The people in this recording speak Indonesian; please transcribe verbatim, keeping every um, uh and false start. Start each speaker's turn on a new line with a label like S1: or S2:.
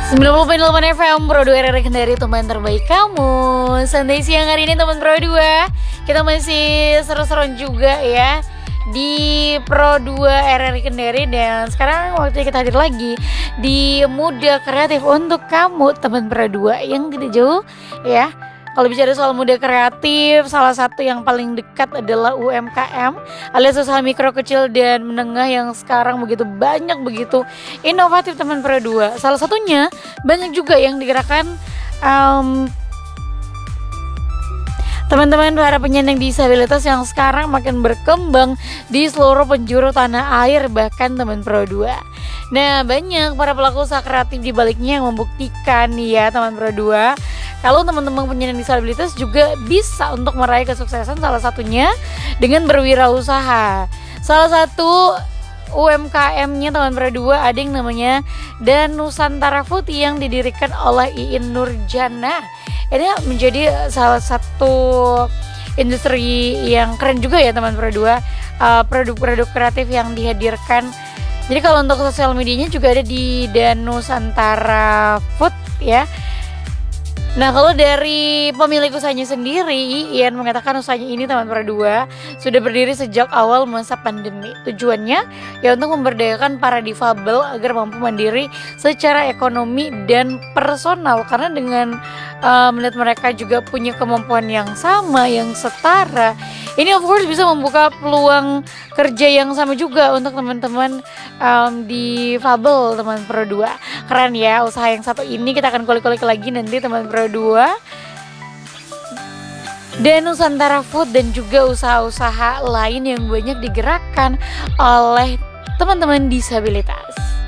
S1: sembilan puluh koma delapan F M Pro dua R R Kendari, teman terbaik kamu. Santai siang hari ini teman Pro dua, kita masih seru-seruan juga ya di Pro dua R R Kendari. Dan sekarang waktunya kita hadir lagi di Muda Kreatif untuk kamu teman Pro dua yang tidak jauh ya. Kalau bicara soal muda kreatif, salah satu yang paling dekat adalah U M K M alias usaha mikro, kecil, dan menengah yang sekarang begitu banyak, begitu inovatif teman Pro dua. Salah satunya banyak juga yang digerakkan um, teman-teman para penyandang disabilitas yang sekarang makin berkembang di seluruh penjuru tanah air, bahkan teman Pro dua. Nah, banyak para pelaku usaha kreatif di baliknya yang membuktikan ya teman Pro dua, kalau teman-teman penyandang disabilitas juga bisa untuk meraih kesuksesan, salah satunya dengan berwirausaha. Salah satu U M K M-nya teman Pro dua ada yang namanya Dan Nusantara Food yang didirikan oleh Iin Nurjana. Ini menjadi salah satu industri yang keren juga ya teman Pro dua, uh, produk-produk kreatif yang dihadirkan. Jadi kalau untuk sosial medianya juga ada di Dan Nusantara Food ya. Nah, kalau dari pemilik usahanya sendiri, Ian mengatakan usahanya ini teman Pro dua sudah berdiri sejak awal masa pandemi. Tujuannya ya untuk memberdayakan para difabel agar mampu mandiri secara ekonomi dan personal, karena dengan uh, melihat mereka juga punya kemampuan yang sama, yang setara, ini of course bisa membuka peluang kerja yang sama juga untuk teman-teman um, difabel teman Pro dua. Keren ya usaha yang satu ini, kita akan kulik-kulik lagi nanti teman Pro dua. Dan Nusantara Food dan juga usaha-usaha lain yang banyak digerakkan oleh teman-teman disabilitas.